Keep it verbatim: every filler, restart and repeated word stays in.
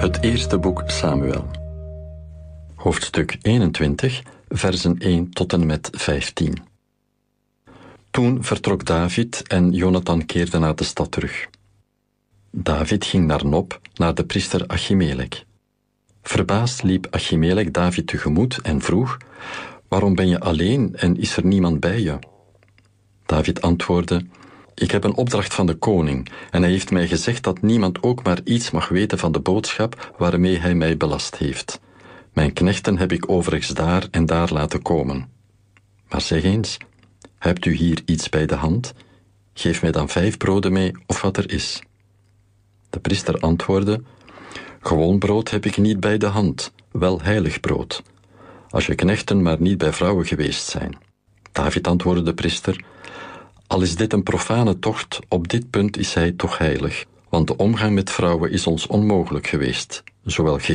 Het eerste boek Samuel. Hoofdstuk eenentwintig, versen één tot en met vijftien. Toen vertrok David en Jonathan keerden naar de stad terug. David ging naar Nob, naar de priester Achimelech. Verbaasd liep Achimelech David tegemoet en vroeg: waarom ben je alleen en is er niemand bij je? David antwoordde: ik heb een opdracht van de koning en hij heeft mij gezegd dat niemand ook maar iets mag weten van de boodschap waarmee hij mij belast heeft. Mijn knechten heb ik overigens daar en daar laten komen. Maar zeg eens, hebt u hier iets bij de hand? Geef mij dan vijf broden mee of wat er is. De priester antwoordde: gewoon brood heb ik niet bij de hand, wel heilig brood. Als je knechten maar niet bij vrouwen geweest zijn. David antwoordde de priester: al is dit een profane tocht, op dit punt is hij toch heilig, want de omgang met vrouwen is ons onmogelijk geweest, zowel